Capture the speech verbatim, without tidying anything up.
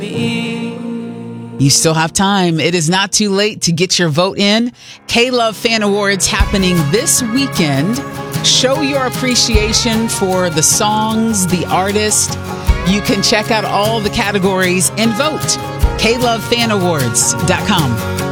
You still have time. It is not too late to get your vote in. K-Love Fan Awards happening this weekend. Show your appreciation for the songs, the artist. You can check out all the categories and vote. K Love Fan Awards dot com.